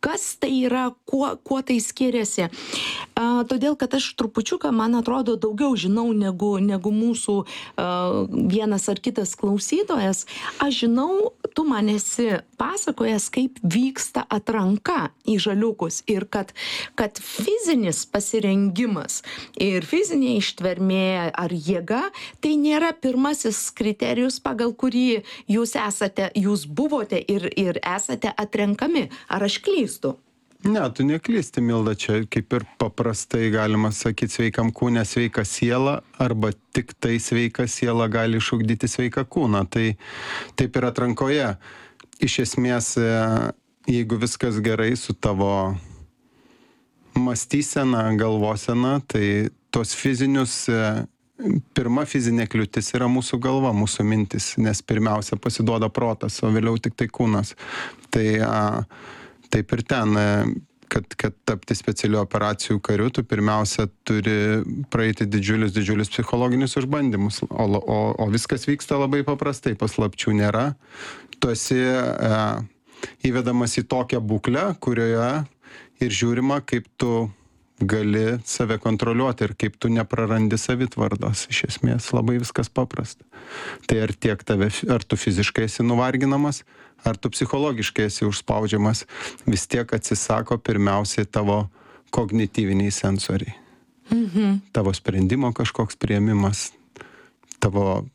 Kas tai yra, kuo tai skiriasi? Todėl, kad aš trupučiuką, man atrodo, daugiau žinau negu mūsų vienas ar kitas klausytojas. Aš žinau, tu man esi pasakojęs, kaip vyksta atranka į žaliukus ir kad fizinis pasirengimas ir fizinė ištvermė ar jėga tai nėra pirmasis kriterijus, pagal kurį jūs buvote ir esate atrenkami. Ar aš klystu? Ne, tu neklysti, Milda, čia kaip ir paprastai galima sakyti sveikam kūne sveika siela, arba tik tai sveika siela gali išugdyti sveiką kūną. Tai taip ir atrankoje. Iš esmės, jeigu viskas gerai su tavo mąstysena, galvosena, tai tos fizinius, pirma fizinė kliūtis yra mūsų galva, mūsų mintis, nes pirmiausia pasiduoda protas, o vėliau tik tai kūnas. Tai taip ir ten, kad tapti specialių operacijų kariu, tu pirmiausia turi praeiti didžiulius psichologinius išbandymus, o viskas vyksta labai paprastai, paslapčių nėra. Tu esi įvedamas į tokią būklę, kurioje ir žiūrima, kaip tu gali save kontroliuoti ir kaip tu neprarandi savitvardos. Iš esmės labai viskas paprasta. Tai ar tu fiziškai esi nuvarginamas, ar tu psichologiškai esi užspaudžiamas, vis tiek atsisako pirmiausiai tavo kognityviniai sensoriai. Tavo sprendimo kažkoks priėmimas, tavo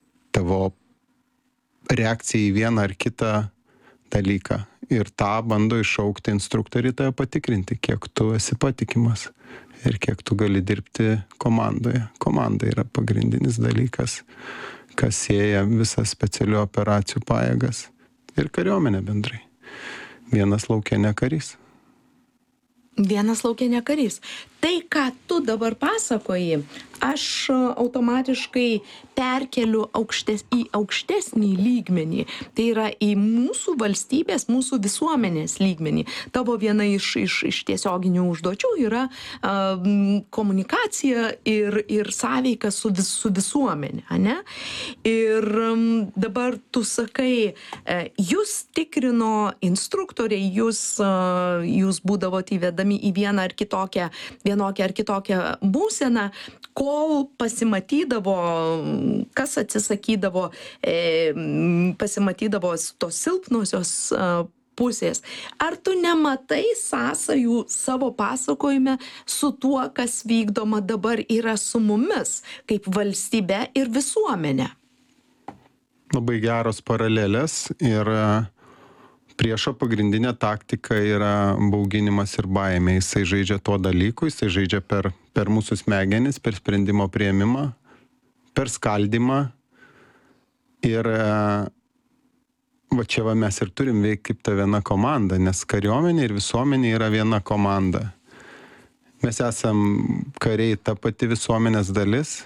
reakcija į vieną ar kitą dalyką. Ir tą bando iššaukti instruktoriai tave patikrinti, kiek tu esi patikimas ir kiek tu gali dirbti komandoje. Komanda yra pagrindinis dalykas, kas sieja visas specialių operacijų pajėgas ir kariuomenę bendrai. Vienas lauke ne karys. Vienas lauke ne karys. Tai, ką tu dabar pasakoji, aš automatiškai perkeliu į aukštesnį lygmenį. Tai yra į mūsų valstybės, mūsų visuomenės lygmenį. Tavo viena iš tiesioginių užduočių yra komunikacija ir sąveika su visuomenė, ane? Ir dabar tu sakai, jūs tikrino instruktoriai, jūs būdavot įvedami į vienokią ar kitokią būseną, kol pasimatydavo, kas atsisakydavo, pasimatydavo tos silpnosios pusės. Ar tu nematai sąsajų savo pasakojime su tuo, kas vykdoma dabar yra su mumis, kaip valstybe ir visuomenė? Labai geros paralelės ir priešo pagrindinė taktika yra bauginimas ir baimė. Jisai žaidžia tuo dalyku, jisai žaidžia per mūsų smegenis, per sprendimo priėmimą, per skaldymą. Ir va čia mes ir turim veikti kaip ta viena komanda, nes kariuomenė ir visuomenė yra viena komanda. Mes esam kariai, ta pati visuomenės dalis,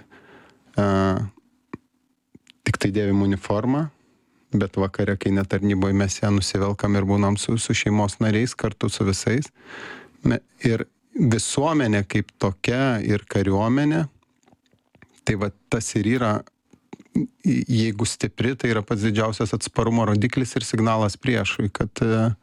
tik tai dėvim uniformą. Bet vakare, kai netarnyboje mes ją nusivelkam ir būnam su šeimos nariais, kartu su visais. Ir visuomenė kaip tokia ir kariuomenė, tai va tas ir yra, jeigu stipri, tai yra pats didžiausias atsparumo rodiklis ir signalas priešui, kad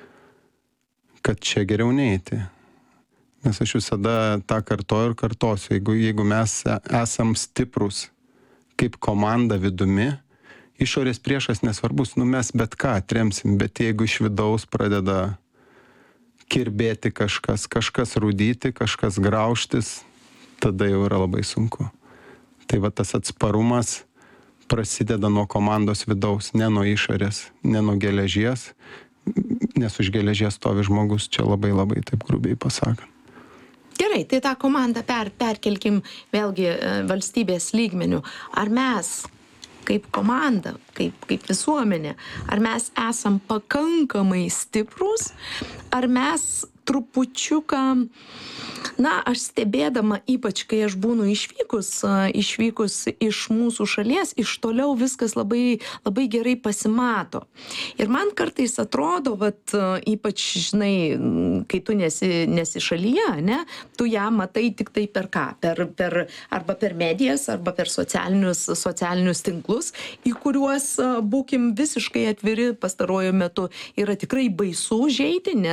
čia geriau neiti. Nes aš visada tą kartoju ir kartosiu, jeigu mes esam stiprus kaip komanda vidumi, išorės priešas nesvarbus, mes bet ką atremsim, bet jeigu iš vidaus pradeda kirbėti kažkas rūdyti, kažkas graužtis, tada jau yra labai sunku. Tai va tas atsparumas prasideda nuo komandos vidaus, ne nuo išorės, ne nuo geležies, nes už geležies stovi žmogus, čia labai taip grubiai pasakant. Gerai, tai tą komandą perkelkim vėlgi valstybės lygmeniu. Ar mes kaip komanda, kaip visuomenė, ar mes esam pakankamai stiprus, ar mes trupučiuką, aš stebėdama, ypač kai aš būnu išvykus iš mūsų šalies, iš toliau viskas labai gerai pasimato. Ir man kartais atrodo, ypač, žinai, kai tu nesi šalyje, ne, tu ją matai tik tai per ką? Arba per medijas, arba per socialinius tinklus, į kuriuos būkim visiškai atviri pastaruoju metu yra tikrai baisu užeiti,